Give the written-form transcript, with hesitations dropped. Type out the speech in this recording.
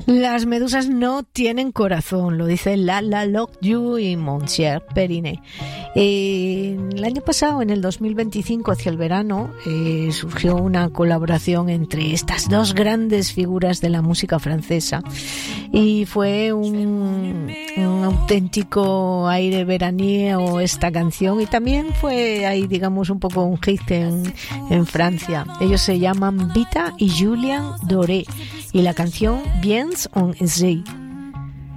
Las medusas no tienen corazón, lo dice Lala Lockju y Monsieur Perinet. El año pasado, en el 2025, hacia el verano, surgió una colaboración entre estas dos grandes figuras de la música francesa y fue un auténtico aire veraniego esta canción, y también fue ahí, digamos, un poco un hit en Francia. Ellos se llaman Vita y Julien Doré y la canción Viens on Essaye.